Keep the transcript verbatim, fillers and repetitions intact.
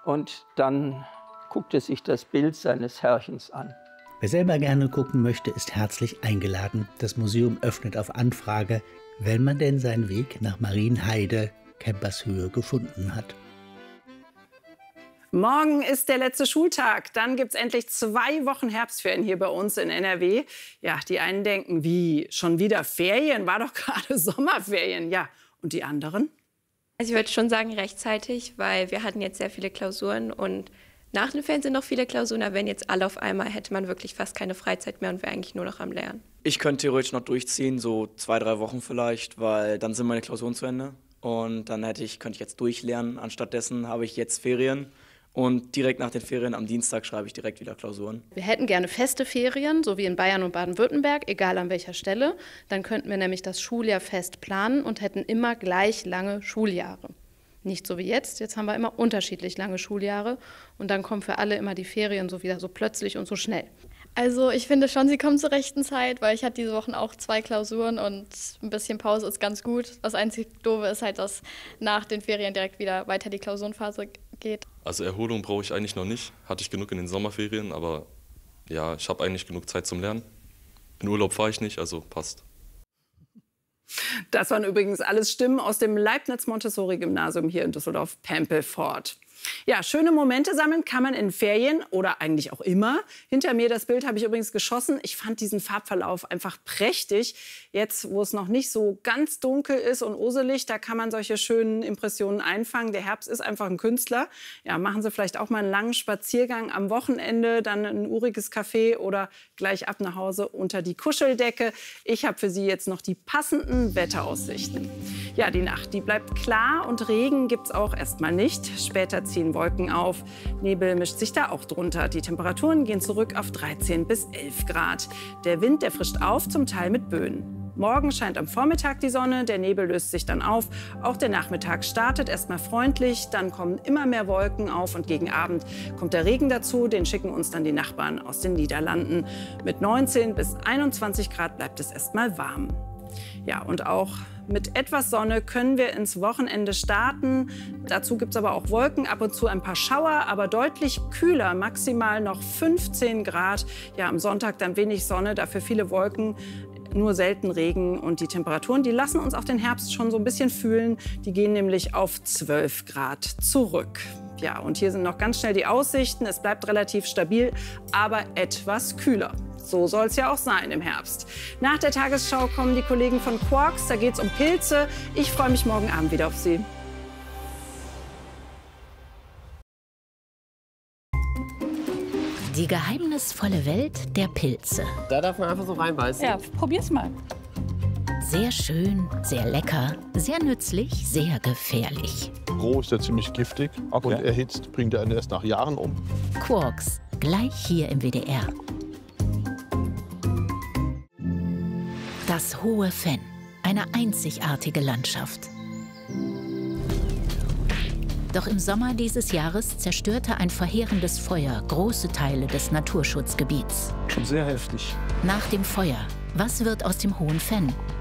Und dann guckt er sich das Bild seines Herrchens an. Wer selber gerne gucken möchte, ist herzlich eingeladen. Das Museum öffnet auf Anfrage, wenn man denn seinen Weg nach Marienheide, Kempershöhe, gefunden hat. Morgen ist der letzte Schultag. Dann gibt es endlich zwei Wochen Herbstferien hier bei uns in N R W. Ja, die einen denken, wie, schon wieder Ferien? War doch gerade Sommerferien. Ja, und die anderen? Also ich würde schon sagen rechtzeitig, weil wir hatten jetzt sehr viele Klausuren und nach den Ferien sind noch viele Klausuren, aber wenn jetzt alle auf einmal, hätte man wirklich fast keine Freizeit mehr und wäre eigentlich nur noch am Lernen. Ich könnte theoretisch noch durchziehen, so zwei, drei Wochen vielleicht, weil dann sind meine Klausuren zu Ende. Und dann hätte ich, könnte ich jetzt durchlernen. Anstattdessen habe ich jetzt Ferien. Und direkt nach den Ferien am Dienstag schreibe ich direkt wieder Klausuren. Wir hätten gerne feste Ferien, so wie in Bayern und Baden-Württemberg, egal an welcher Stelle. Dann könnten wir nämlich das Schuljahr fest planen und hätten immer gleich lange Schuljahre. Nicht so wie jetzt, jetzt haben wir immer unterschiedlich lange Schuljahre und dann kommen für alle immer die Ferien so wieder so plötzlich und so schnell. Also ich finde schon, sie kommen zur rechten Zeit, weil ich hatte diese Wochen auch zwei Klausuren und ein bisschen Pause ist ganz gut. Das einzig Doofe ist halt, dass nach den Ferien direkt wieder weiter die Klausurenphase geht. Also Erholung brauche ich eigentlich noch nicht. Hatte ich genug in den Sommerferien, aber ja, ich habe eigentlich genug Zeit zum Lernen. In Urlaub fahre ich nicht, also passt. Das waren übrigens alles Stimmen aus dem Leibniz-Montessori-Gymnasium hier in Düsseldorf-Pempelfort. Ja, schöne Momente sammeln kann man in Ferien oder eigentlich auch immer. Hinter mir das Bild habe ich übrigens geschossen. Ich fand diesen Farbverlauf einfach prächtig. Jetzt, wo es noch nicht so ganz dunkel ist und uselig, da kann man solche schönen Impressionen einfangen. Der Herbst ist einfach ein Künstler. Ja, machen Sie vielleicht auch mal einen langen Spaziergang am Wochenende, dann ein uriges Café oder gleich ab nach Hause unter die Kuscheldecke. Ich habe für Sie jetzt noch die passenden Wetteraussichten. Ja, die Nacht, die bleibt klar und Regen gibt es auch erstmal nicht. Später ziehen Wolken auf. Nebel mischt sich da auch drunter. Die Temperaturen gehen zurück auf dreizehn bis elf Grad. Der Wind, der frischt auf, zum Teil mit Böen. Morgen scheint am Vormittag die Sonne, der Nebel löst sich dann auf. Auch der Nachmittag startet erstmal freundlich, dann kommen immer mehr Wolken auf und gegen Abend kommt der Regen dazu. Den schicken uns dann die Nachbarn aus den Niederlanden. Mit neunzehn bis einundzwanzig Grad bleibt es erstmal warm. Ja, und auch mit etwas Sonne können wir ins Wochenende starten. Dazu gibt es aber auch Wolken, ab und zu ein paar Schauer, aber deutlich kühler, maximal noch fünfzehn Grad. Ja, am Sonntag dann wenig Sonne, dafür viele Wolken, nur selten Regen. Und die Temperaturen, die lassen uns auch den Herbst schon so ein bisschen fühlen. Die gehen nämlich auf zwölf Grad zurück. Ja, und hier sind noch ganz schnell die Aussichten. Es bleibt relativ stabil, aber etwas kühler. So soll es ja auch sein im Herbst. Nach der Tagesschau kommen die Kollegen von Quarks. Da geht es um Pilze. Ich freue mich morgen Abend wieder auf Sie. Die geheimnisvolle Welt der Pilze. Da darf man einfach so reinbeißen. Ja, probier's mal. Sehr schön, sehr lecker, sehr nützlich, sehr gefährlich. Roh ist er ziemlich giftig, okay. Und erhitzt bringt er ihn erst nach Jahren um. Quarks, gleich hier im W D R. Das hohe Fenn, eine einzigartige Landschaft. Doch im Sommer dieses Jahres zerstörte ein verheerendes Feuer große Teile des Naturschutzgebiets. Schon sehr heftig. Nach dem Feuer, was wird aus dem hohen Fenn?